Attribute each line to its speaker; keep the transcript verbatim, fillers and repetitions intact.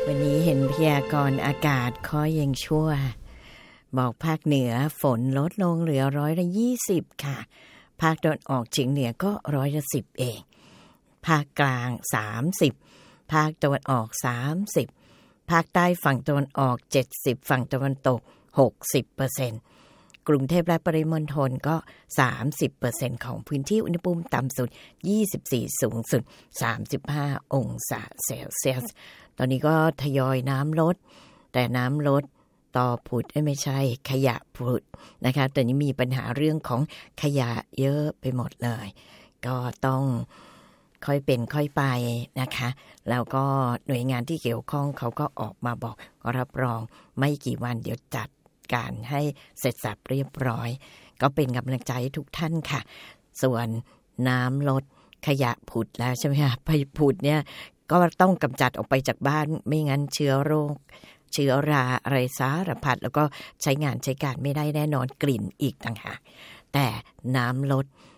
Speaker 1: วันนี้เห็นพยากรณ์อากาศค่อยยังชั่วบอกภาคเหนือฝนลดลงเหลือร้อยละยี่สิบค่ะภาคตะวันออกเฉียงเหนือก็ร้อยละสิบเองภาคกลางสามสิบภาคตะวันออกสามสิบภาคใต้ฝั่งตะวันออกเจ็ดสิบฝั่งตะวันตก หกสิบเปอร์เซ็นต์ กรุงเทพและปริมณฑลก็ สามสิบเปอร์เซ็นต์ ของพื้นที่อุณหภูมิต่ำสุดยี่สิบสี่สูงสุดสามสิบห้าองศาเซลเซียสตอนนี้ก็ทยอยน้ำลดแต่น้ำลดต่อผุดไม่ใช่ขยะผุดนะคะแต่นี้มีปัญหาเรื่องของขยะเยอะไปหมดเลยก็ต้องค่อยเป็นค่อยไปนะคะแล้วก็หน่วยงานที่เกี่ยวข้องเขาก็ออกมาบอกรับรองไม่กี่วันเดี๋ยวจัดการให้เสร็จสับเรียบร้อยก็เป็นกำลังใจให้ทุกท่านค่ะส่วนน้ำลดขยะผุดแล้วใช่ไหมคะไปผุดเนี่ยก็ต้องกำจัดออกไปจากบ้านไม่งั้นเชื้อโรคเชื้อราอะไรสารพัดแล้วก็ใช้งานใช้การไม่ได้แน่นอนกลิ่นอีกต่างหากแต่น้ำลด